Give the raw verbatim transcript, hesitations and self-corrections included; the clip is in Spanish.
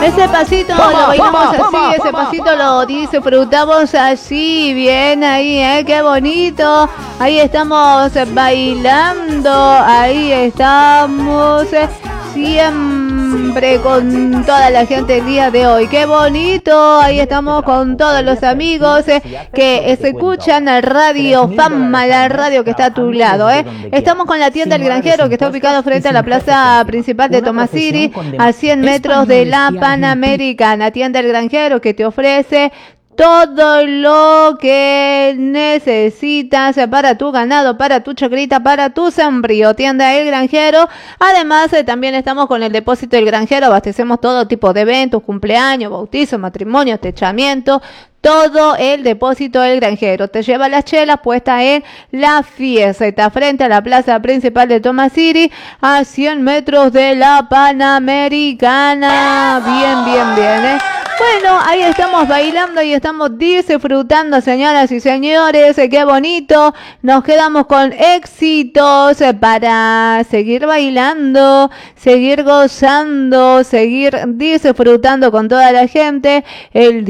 Ese pasito lo bailamos así, ese pasito lo disfrutamos así, bien ahí, ¿eh? Qué bonito. Ahí estamos bailando, ahí estamos siempre con toda la gente el día de hoy. Qué bonito, ahí estamos con todos los amigos eh, que escuchan la radio Fama, la radio que está a tu lado. Eh. Estamos con la tienda El Granjero, que está ubicado frente a la plaza principal de Tomasiri, a cien metros de la Panamericana. Tienda El Granjero, que te ofrece todo lo que necesitas para tu ganado, para tu chocrita, para tu sembrío. Tienda El Granjero. Además, eh, también estamos con el depósito del Granjero. Abastecemos todo tipo de eventos, cumpleaños, bautizos, matrimonios, techamiento. Todo el depósito del Granjero. Te lleva las chelas puestas en la fiesta, frente a la plaza principal de Tomasiri, a cien metros de la Panamericana. Bien, bien, bien, ¿eh? Bueno, ahí estamos bailando y estamos disfrutando, señoras y señores. Qué bonito. Nos quedamos con éxitos para seguir bailando, seguir gozando, seguir disfrutando con toda la gente. El